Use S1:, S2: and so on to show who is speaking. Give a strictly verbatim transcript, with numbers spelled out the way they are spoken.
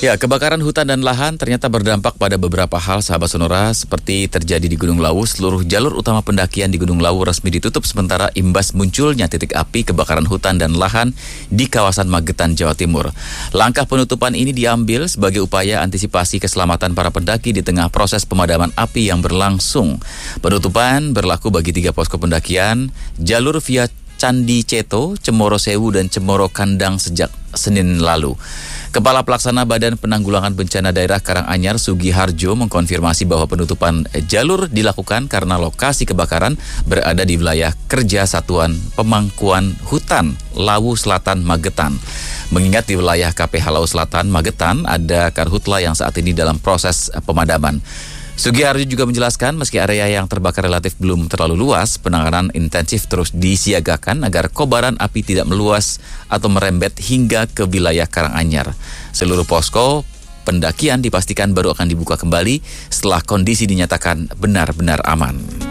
S1: Ya, kebakaran hutan dan lahan ternyata berdampak pada beberapa hal, sahabat Sonora, seperti terjadi di Gunung Lawu. Seluruh jalur utama pendakian di Gunung Lawu resmi ditutup sementara imbas munculnya titik api kebakaran hutan dan lahan di kawasan Magetan, Jawa Timur. Langkah penutupan ini diambil sebagai upaya antisipasi keselamatan para pendaki di tengah proses pemadaman api yang berlangsung. Penutupan berlaku bagi tiga posko pendakian, jalur via Candi Ceto, Cemoro Sewu, dan Cemoro Kandang sejak Senin lalu. Kepala Pelaksana Badan Penanggulangan Bencana Daerah Karanganyar, Sugiharjo, mengkonfirmasi bahwa penutupan jalur dilakukan karena lokasi kebakaran berada di wilayah kerja Satuan Pemangkuan Hutan Lawu Selatan Magetan. Mengingat di wilayah K P H Lawu Selatan Magetan ada karhutla yang saat ini dalam proses pemadaman. Sugiharjo juga menjelaskan meski area yang terbakar relatif belum terlalu luas, penanganan intensif terus disiagakan agar kobaran api tidak meluas atau merembet hingga ke wilayah Karanganyar. Seluruh posko pendakian dipastikan baru akan dibuka kembali setelah kondisi dinyatakan benar-benar aman.